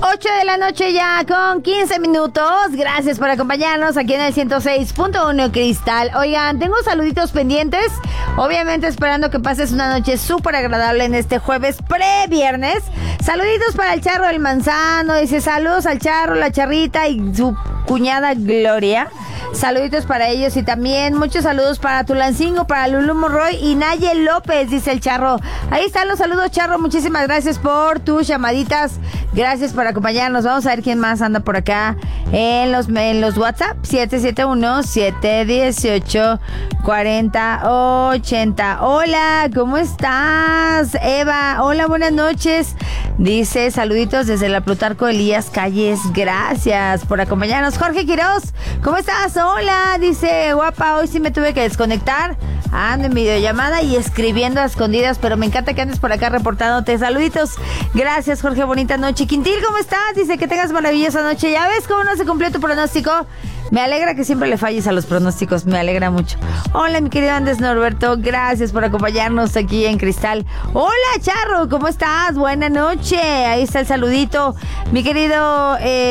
8 de la noche ya con 15 minutos. Gracias por acompañarnos aquí en el 106.1 Cristal. Oigan, tengo saluditos pendientes. Obviamente esperando que pases una noche súper agradable en este jueves pre-viernes. Saluditos para el Charro del Manzano. Dice saludos al Charro, la Charrita y su cuñada Gloria. Saluditos para ellos y también muchos saludos para Tulancingo, para Lulú Monroy y Nayel López, dice el Charro. Ahí están los saludos, Charro. Muchísimas gracias por tus llamaditas. Gracias por acompañarnos. Vamos a ver quién más anda por acá en los WhatsApp. 771-718-4080. Hola, ¿cómo estás? Eva, hola, buenas noches. Dice saluditos desde la Plutarco Elías Calles. Gracias por acompañarnos. Jorge Quiroz, ¿cómo estás? Hola, dice guapa, hoy sí me tuve que desconectar. Ando en videollamada y escribiendo a escondidas, pero me encanta que andes por acá reportándote. Saluditos. Gracias, Jorge, bonita noche. Quintil, ¿cómo estás? Dice que tengas maravillosa noche. ¿Ya ves cómo no se cumplió tu pronóstico? Me alegra que siempre le falles a los pronósticos, me alegra mucho. Hola, mi querido Andrés Norberto, gracias por acompañarnos aquí en Cristal. Hola, Charro, ¿cómo estás? Buena noche, ahí está el saludito. Mi querido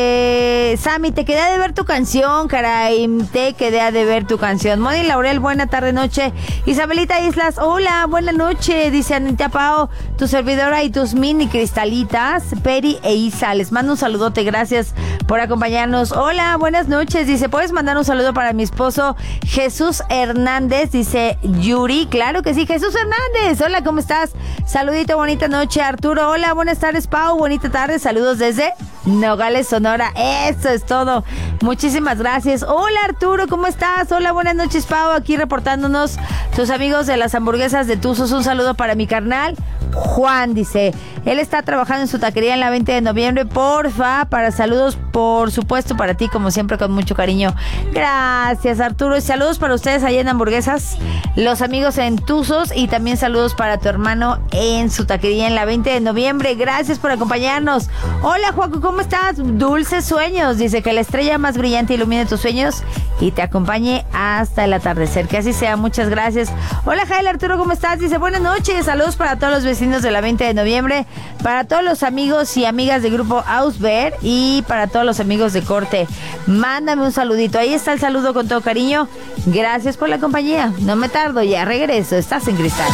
Sammy, te quedé de ver tu canción, caray, te quedé de ver tu canción. Moni Laurel, buena tarde, noche. Isabelita Islas, hola, buena noche, dice Anita Pao, tu servidora y tus mini cristalitas, Peri e Isa, les mando un saludote, gracias por acompañarnos. Hola, buenas noches, dice, ¿puedes mandar un saludo para mi esposo Jesús Hernández? Dice Yuri, claro que sí, Jesús Hernández, hola, ¿cómo estás? Saludito, bonita noche, Arturo, hola, buenas tardes, Pau, bonita tarde, saludos desde Nogales, Sonora, eso es todo, muchísimas gracias. Hola, Arturo, ¿cómo estás? Hola, buenas noches, Pau, aquí reportándonos tus amigos de las hamburguesas de Tuzos, un saludo para mi carnal Juan, dice, él está trabajando en su taquería en la 20 de noviembre, porfa, para saludos, por supuesto, para ti, como siempre, con mucho cariño. Gracias, Arturo, y saludos para ustedes allá en Hamburguesas, los amigos en Tuzos, y también saludos para tu hermano en su taquería en la 20 de noviembre. Gracias por acompañarnos. Hola, Juaco, ¿cómo estás? Dulces sueños, dice, que la estrella más brillante ilumine tus sueños y te acompañe hasta el atardecer, que así sea, muchas gracias. Hola, Jael, Arturo, ¿cómo estás? Dice, buenas noches, saludos para todos los vecinos de la 20 de noviembre, para todos los amigos y amigas del grupo Ausber y para todos los amigos de Corte. Mándame un saludito, ahí está el saludo con todo cariño. Gracias por la compañía, no me tardo, ya regreso, estás en Cristal.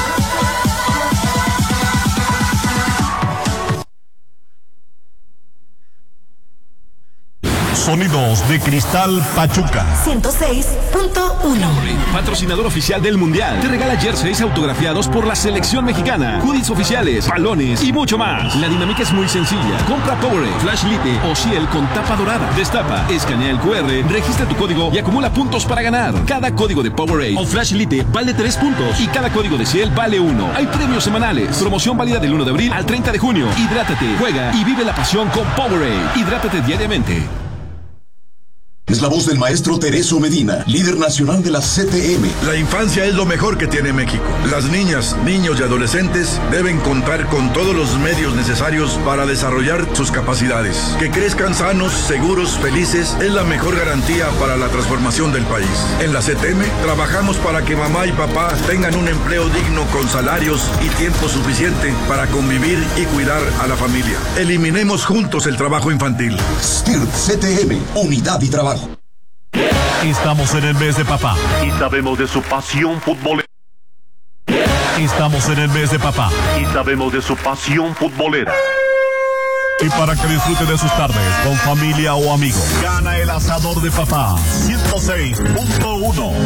Sonidos de Cristal Pachuca 106.1. Patrocinador oficial del Mundial. Te regala jerseys autografiados por la selección mexicana, hoodies oficiales, balones y mucho más. La dinámica es muy sencilla. Compra Powerade, Flash Lite o Ciel con tapa dorada. Destapa, escanea el QR, registra tu código y acumula puntos para ganar. Cada código de Powerade o Flash Lite vale 3 puntos y cada código de Ciel vale 1. Hay premios semanales. Promoción válida del 1 de abril al 30 de junio. Hidrátate, juega y vive la pasión con Powerade. Hidrátate diariamente. Es la voz del maestro Tereso Medina, líder nacional de la CTM. La infancia es lo mejor que tiene México. Las niñas, niños y adolescentes deben contar con todos los medios necesarios para desarrollar sus capacidades. Que crezcan sanos, seguros, felices es la mejor garantía para la transformación del país. En la CTM trabajamos para que mamá y papá tengan un empleo digno con salarios y tiempo suficiente para convivir y cuidar a la familia. Eliminemos juntos el trabajo infantil. STIRT CTM, unidad y trabajo. Estamos en el mes de papá y sabemos de su pasión futbolera. Estamos en el mes de papá y sabemos de su pasión futbolera. Y para que disfrute de sus tardes con familia o amigos, gana el asador de papá 106.1.